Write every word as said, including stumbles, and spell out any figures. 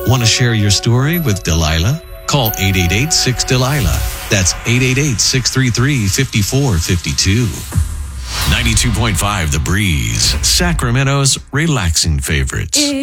Want to share your story with Delilah? Call eight eight eight, six, Delilah. That's eight eight eight, six three three, five four five two. ninety-two point five The Breeze, Sacramento's relaxing favorites.